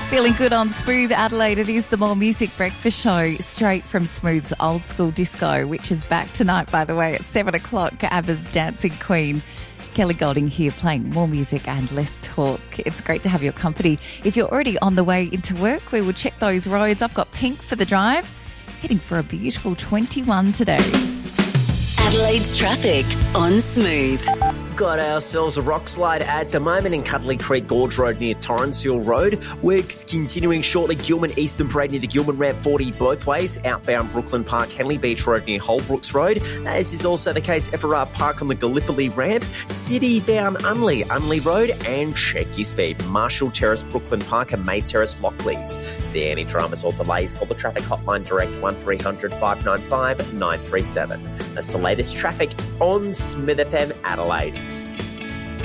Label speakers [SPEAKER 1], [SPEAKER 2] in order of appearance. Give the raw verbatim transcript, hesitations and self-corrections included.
[SPEAKER 1] Feeling good on Smooth Adelaide. It is the More Music Breakfast Show straight from Smooth's Old School Disco, which is back tonight, by the way, at seven o'clock. ABBA's Dancing Queen. Kelly Golding here playing more music and less talk. It's great to have your company. If you're already on the way into work, we will check those roads. I've got Pink for the drive, heading for a beautiful twenty-one today.
[SPEAKER 2] Adelaide's traffic on Smooth.
[SPEAKER 3] Got ourselves a rock slide at the moment in Cuddly Creek Gorge Road near Torrance Hill Road. Works continuing shortly. Gilman Eastern Parade near the Gilman Ramp forty both ways. Outbound Brooklyn Park Henley Beach Road near Holbrooks Road. As is also the case, Everard Park on the Gallipoli Ramp. City bound Unley, Unley Road, and check your speed. Marshall Terrace, Brooklyn Park and May Terrace, Lockleads. See any dramas or delays, call the traffic hotline direct one three hundred five nine five nine three seven. That's the latest traffic on Smith F M Adelaide.